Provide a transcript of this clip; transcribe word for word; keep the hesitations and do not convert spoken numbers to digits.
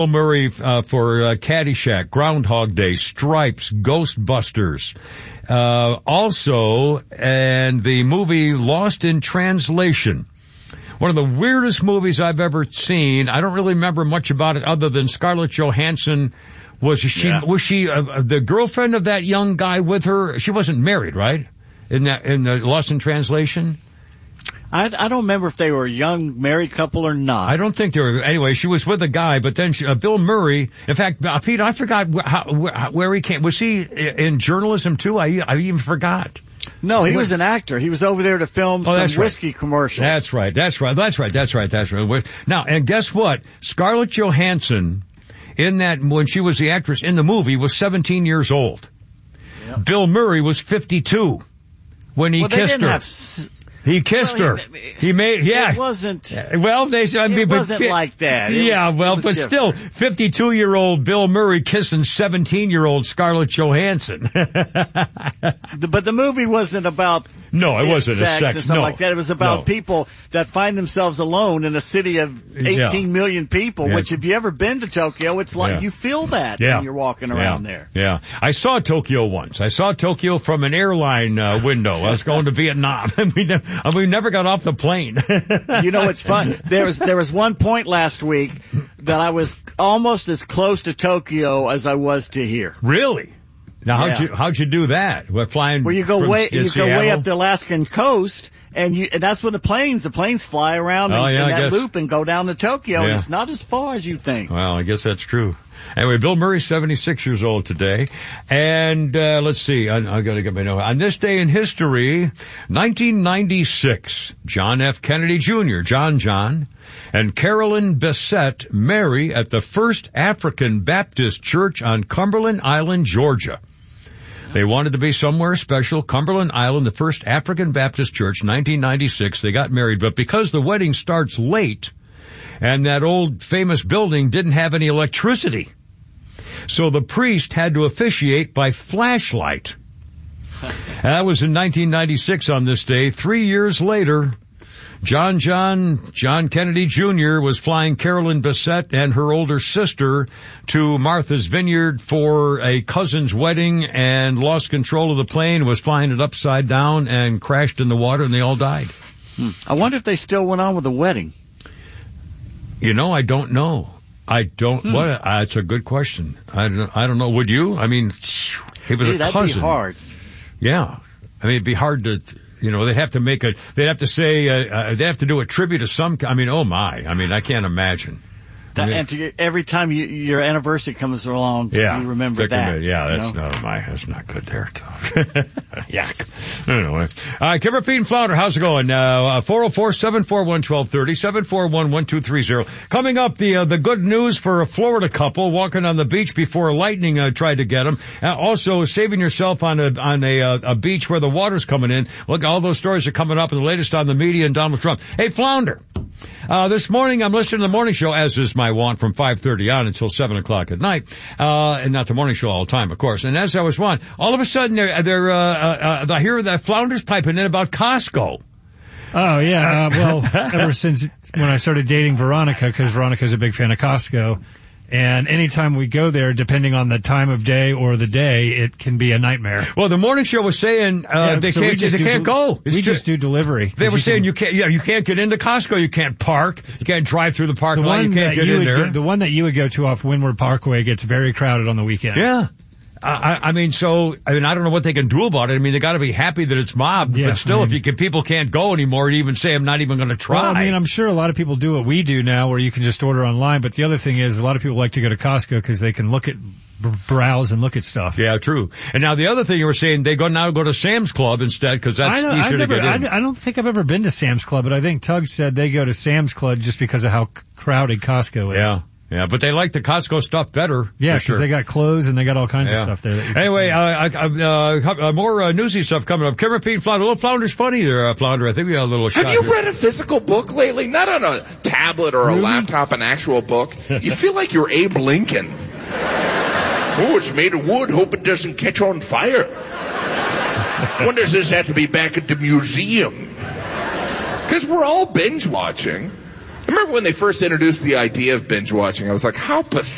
Bill Murray uh, for uh, Caddyshack, Groundhog Day, Stripes, Ghostbusters. Uh, also, and the movie Lost in Translation. One of the weirdest movies I've ever seen. I don't really remember much about it other than Scarlett Johansson. Was she, yeah. was she uh, the girlfriend of that young guy with her? She wasn't married, right? In that, in uh, Lost in Translation? I, I don't remember if they were a young married couple or not. I don't think they were. Anyway, she was with a guy, but then she, uh, Bill Murray, in fact, uh, Pete, I forgot wh- how, wh- where he came. Was he in journalism too? I, I even forgot. No, he was an actor. He was over there to film oh, some whiskey right. commercials. That's right. That's right. That's right. That's right. That's right. Now, and guess what? Scarlett Johansson, in that, when she was the actress in the movie, was seventeen years old. Yep. Bill Murray was fifty-two when he well, kissed her. Have s- He kissed well, her. He, he made, yeah. It wasn't. Well, they, I mean, it but, wasn't like that. It yeah, was, well, but different. still, fifty-two-year-old Bill Murray kissing seventeen-year-old Scarlett Johansson. the, but the movie wasn't about. No, it wasn't sex a sex. or something no, like that. It was about no. people that find themselves alone in a city of eighteen yeah. million people. Yeah. Which, if you ever been to Tokyo, it's like yeah. you feel that yeah. when you're walking around yeah. there. Yeah, I saw Tokyo once. I saw Tokyo from an airline uh, window. I was going to Vietnam, and we, ne- we never got off the plane. You know, it's fun. There was there was one point last week that I was almost as close to Tokyo as I was to here. Really? Now, how'd yeah. you how'd you do that? We're flying. Well, you go from, way you Seattle? go way up the Alaskan coast, and you and that's where the planes the planes fly around oh, in, yeah, in that guess. loop and go down to Tokyo. Yeah. And it's not as far as you think. Well, I guess that's true. Anyway, Bill Murray's seventy-six years old today. And, uh, let's see, I, I gotta get my note. On this day in history, nineteen ninety-six, John F. Kennedy Junior, John John, and Carolyn Bessette marry at the First African Baptist Church on Cumberland Island, Georgia. They wanted to be somewhere special. Cumberland Island, the First African Baptist Church, nineteen ninety-six, they got married. But because the wedding starts late, and that old famous building didn't have any electricity, so the priest had to officiate by flashlight. That was in nineteen ninety-six on this day. Three years later, John John, John Kennedy Junior was flying Carolyn Bessette and her older sister to Martha's Vineyard for a cousin's wedding and lost control of the plane, was flying it upside down and crashed in the water, and they all died. Hmm. I wonder if they still went on with the wedding. You know, I don't know. I don't, hmm. what, uh, it's a good question. I don't, I don't know. Would you? I mean, it was hey, a that'd cousin. That'd be hard. Yeah. I mean, it'd be hard to, you know, they'd have to make a, they'd have to say, uh, uh, they'd have to do a tribute to some, I mean, oh my. I mean, I can't imagine. That, I mean, and to, every time you, your anniversary comes along, yeah, you remember that. It, yeah, that's you know? not my, that's not good there. Yuck. Anyway. All right, Kimber, Pete, and Flounder, how's it going? Uh, four oh four, seven four one, one two three oh, seven four one, one two three oh. Coming up, the, uh, the good news for a Florida couple walking on the beach before lightning, uh, tried to get them. Uh, also, saving yourself on a, on a, uh, a beach where the water's coming in. Look, all those stories are coming up, and the latest on the media and Donald Trump. Hey, Flounder. Uh, this morning I'm listening to the morning show, as is my wont, from five thirty on until seven o'clock at night. Uh, and not the morning show all the time, of course. And as I was on, all of a sudden they're, they're, uh, uh, I hear that Flounder's piping in about Costco. Oh, yeah. Uh, well, ever since when I started dating Veronica, because Veronica's a big fan of Costco. And anytime we go there, depending on the time of day or the day, it can be a nightmare. Well, the morning show was saying, uh, yeah, they so can't, they can't go. It's we just do delivery. They were you saying can, you can't, yeah, you can't get into Costco, you can't park, you can't drive through the parking lot, you can't get in there. Go, the one that you would go to off Windward Parkway gets very crowded on the weekend. Yeah. I, I mean, so, I mean, I don't know what they can do about it. I mean, they gotta be happy that it's mobbed, yeah, but still, I mean, if you can, people can't go anymore, and even say, I'm not even gonna try. Well, I mean, I'm sure a lot of people do what we do now, where you can just order online, but the other thing is, a lot of people like to go to Costco because they can look at, browse and look at stuff. Yeah, true. And now the other thing you were saying, they go now go to Sam's Club instead, because that's I easier never, to get in. I, I don't think I've ever been to Sam's Club, but I think Tug said they go to Sam's Club just because of how crowded Costco is. Yeah. Yeah, but they like the Costco stuff better. Yeah, because sure. they got clothes and they got all kinds yeah. of stuff there. That you anyway, uh, uh, uh, more uh, newsy stuff coming up. Kimber, Pete, Flounder. A little Flounder's funny there, uh, Flounder. I think we got a little Have shot you here. read a physical book lately? Not on a tablet or a really? laptop, an actual book. You feel like you're Abe Lincoln. Oh, it's made of wood. Hope it doesn't catch on fire. When does this have to be back at the museum? Because we're all binge watching. Remember when they first introduced the idea of binge watching? I was like, how pathetic.